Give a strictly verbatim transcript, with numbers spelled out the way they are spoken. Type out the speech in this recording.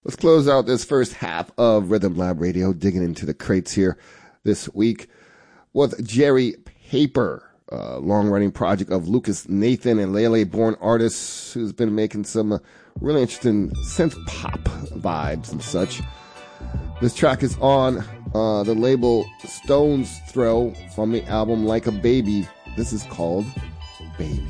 Let's close out this first half of Rhythm Lab Radio, digging into the crates here this week with Jerry Paper, a long-running project of Lucas Nathan, and Lele-born artist who's been making some uh, really interesting synth pop vibes and such. This track is on uh, the label Stone's Throw from the album Like a Baby. This is called Baby.